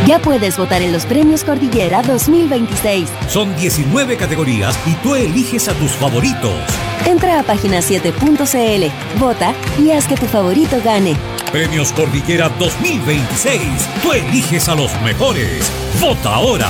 Ya puedes votar en los Premios Cordillera 2026. Son 19 categorías y tú eliges a tus favoritos. Entra a página7.cl, vota y haz que tu favorito gane. Premios Cordillera 2026. Tú eliges a los mejores. ¡Vota ahora!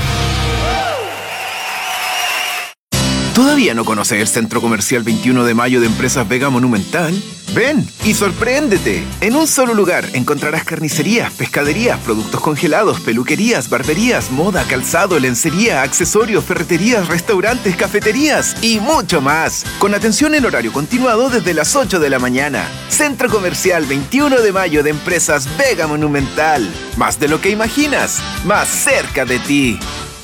¿Todavía no conoces el Centro Comercial 21 de Mayo de Empresas Vega Monumental? Ven y sorpréndete. En un solo lugar encontrarás carnicerías, pescaderías, productos congelados, peluquerías, barberías, moda, calzado, lencería, accesorios, ferreterías, restaurantes, cafeterías y mucho más. Con atención en horario continuado desde las 8 de la mañana. Centro Comercial 21 de Mayo de Empresas Vega Monumental. Más de lo que imaginas, más cerca de ti.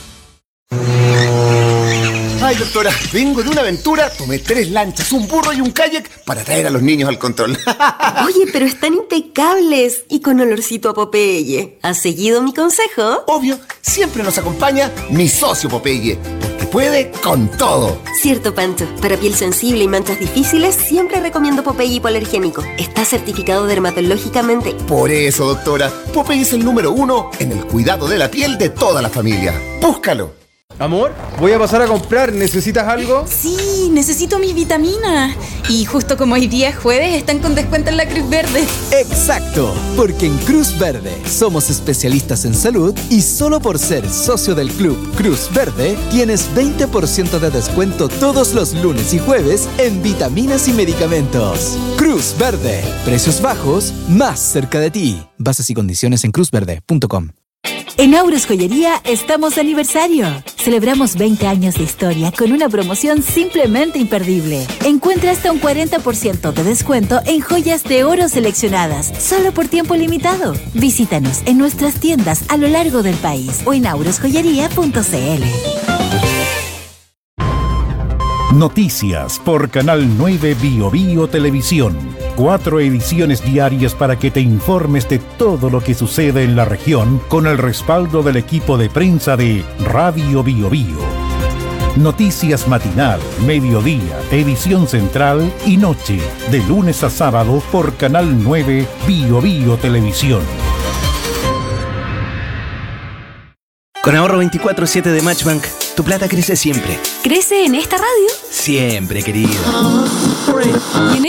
Ay, doctora, vengo de una aventura, tomé 3 lanchas, un burro y un kayak para traer a los niños al control. Oye, pero están impecables y con olorcito a Popeye. ¿Has seguido mi consejo? Obvio, siempre nos acompaña mi socio Popeye, porque puede con todo. Cierto, Pancho. Para piel sensible y manchas difíciles, siempre recomiendo Popeye hipoalergénico. Está certificado dermatológicamente. Por eso, doctora, Popeye es el número 1 en el cuidado de la piel de toda la familia. ¡Búscalo! Amor, voy a pasar a comprar. ¿Necesitas algo? Sí, necesito mis vitaminas. Y justo como hoy día es jueves, están con descuento en la Cruz Verde. ¡Exacto! Porque en Cruz Verde somos especialistas en salud y solo por ser socio del Club Cruz Verde tienes 20% de descuento todos los lunes y jueves en vitaminas y medicamentos. Cruz Verde. Precios bajos, más cerca de ti. Bases y condiciones en cruzverde.com. En Auros Joyería estamos de aniversario. Celebramos 20 años de historia con una promoción simplemente imperdible. Encuentra hasta un 40% de descuento en joyas de oro seleccionadas, solo por tiempo limitado. Visítanos en nuestras tiendas a lo largo del país o en aurosjoyería.cl. Noticias por Canal 9 Bio Bio Televisión. 4 ediciones diarias para que te informes de todo lo que sucede en la región con el respaldo del equipo de prensa de Radio Bio Bio. Noticias matinal, mediodía, edición central y noche, de lunes a sábado por Canal 9 Bio Bio Televisión. Con ahorro 24/7 de Matchbank, tu plata crece siempre. ¿Crece en esta radio? Siempre, querido. Y en